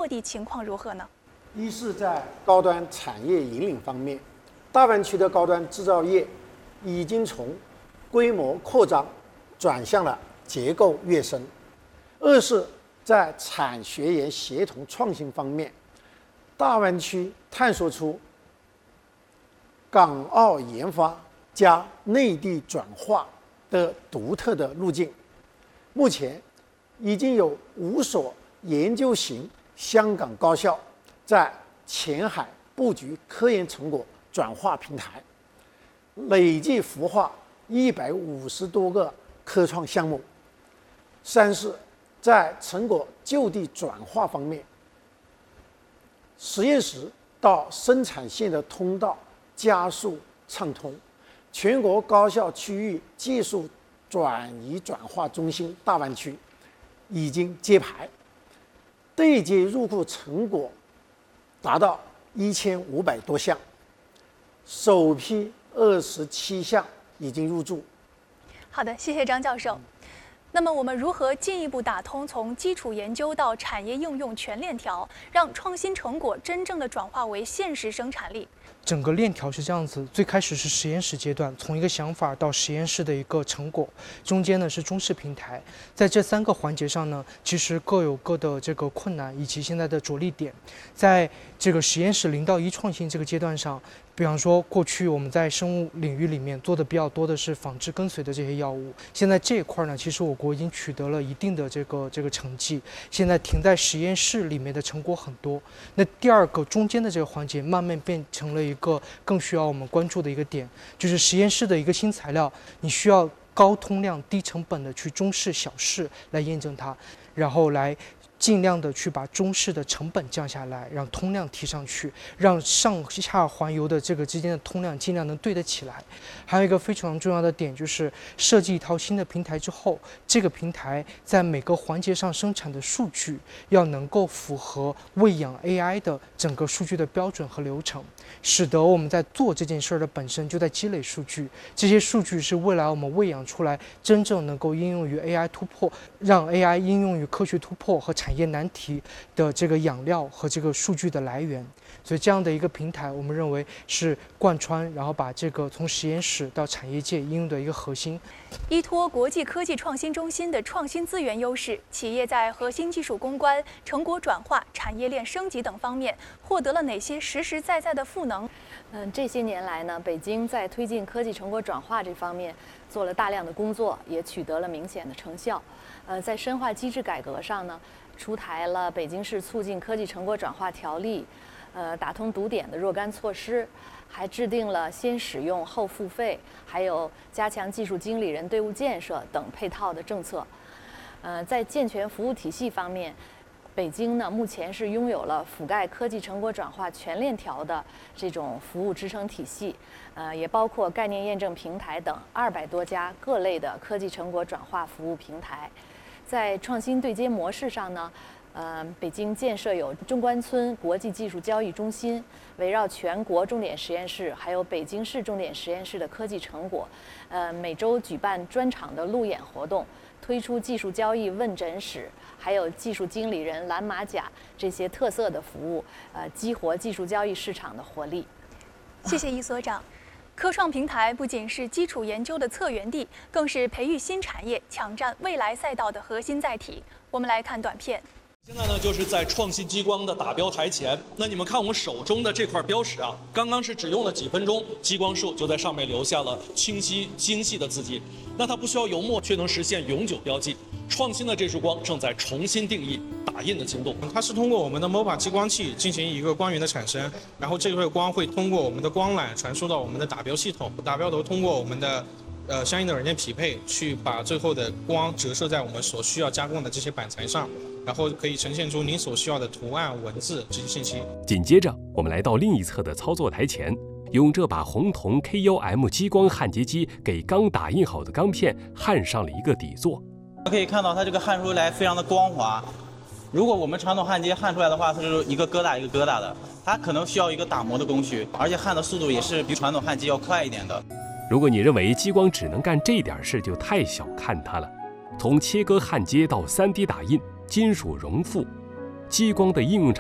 地情况如何呢？ 一是在高端产业引领方面，大湾区的高端制造业已经从规模扩张转向了结构跃升；二是在产学研协同创新方面，大湾区探索出港澳研发加内地转化的独特的路径。目前已经有5所研究型香港高校在前海布局科研成果转化平台，累计孵化150多个科创项目。三是在成果就地转化方面，实验室到生产线的通道加速畅通，全国高校区域技术转移转化中心大湾区已经揭牌，对接入库成果达到1500多项，首批27项已经入驻。 好的，谢谢张教授。那么我们如何进一步打通从基础研究到产业应用全链条，让创新成果真正的转化为现实生产力？ 整个链条是这样子，最开始是实验室阶段，从一个想法到实验室的一个成果，中间呢是中试平台。在这3个环节上呢，其实各有各的这个困难以及现在的着力点。在这个实验室0到1创新这个阶段上，比方说过去我们在生物领域里面做的比较多的是仿制跟随的这些药物，现在这一块呢，其实我国已经取得了一定的这个成绩，现在停在实验室里面的成果很多。那第2个中间的这个环节，慢慢变成了一个更需要我们关注的一个点，就是实验室的一个新材料，你需要高通量、低成本的去中试、小试来验证它，然后来尽量的去把中试的成本降下来，让通量提上去，让上下环游的这个之间的通量尽量能对得起来。还有一个非常重要的点，就是设计一套新的平台之后，这个平台在每个环节上生产的数据要能够符合喂养 AI 的整个数据的标准和流程，使得我们在做这件事儿的本身就在积累数据，这些数据是未来我们喂养出来真正能够应用于 AI 突破，让 AI 应用于科学突破和产业难题的这个养料和这个数据的来源。所以这样的一个平台，我们认为是贯穿，然后把这个从实验室到产业界应用的一个核心。 依托国际科技创新中心的创新资源优势，企业在核心技术攻关、成果转化、产业链升级等方面获得了哪些实实在在的赋能？ 这些年来呢，北京在推进科技成果转化这方面做了大量的工作，也取得了明显的成效。在深化机制改革上呢，出台了《北京市促进科技成果转化条例》，打通堵点的若干措施，还制定了先使用后付费，还有加强技术经理人队伍建设等配套的政策。在健全服务体系方面，北京呢目前是拥有了覆盖科技成果转化全链条的这种服务支撑体系，也包括概念验证平台等200多家各类的科技成果转化服务平台。在创新对接模式上呢，北京建设有中关村国际技术交易中心，围绕全国重点实验室还有北京市重点实验室的科技成果，每周举办专场的路演活动，推出技术交易问诊室，还有技术经理人、蓝马甲这些特色的服务，激活技术交易市场的活力。 谢谢易所长。科创平台不仅是基础研究的策源地，更是培育新产业、抢占未来赛道的核心载体。我们来看短片。 现在呢，就是在创新激光的打标台前。那你们看我手中的这块标识啊，刚刚是只用了几分钟，激光束就在上面留下了清晰精细的字迹。那它不需要油墨，却能实现永久标记。创新的这束光正在重新定义打印的精度。 它是通过我们的 MOBA 激光器进行一个光源的产生，然后这块光会通过我们的光缆传输到我们的打标系统，打标头通过我们的相应的软件匹配，去把最后的光折射在我们所需要加工的这些板材上，然后可以呈现出您所需要的图案、文字这些信息。 紧接着，我们来到另一侧的操作台前，用这把红铜 KUM 激光焊接机给刚打印好的钢片焊上了一个底座。 可以看到它这个焊出来非常的光滑。如果我们传统焊接焊出来的话，它是一个疙瘩一个疙瘩的，它可能需要一个打磨的工序，而且焊的速度也是比传统焊接要快一点的。 如果你认为激光只能干这点事，就太小看它了。从切割焊接到3D 打印、金属熔附，激光的应用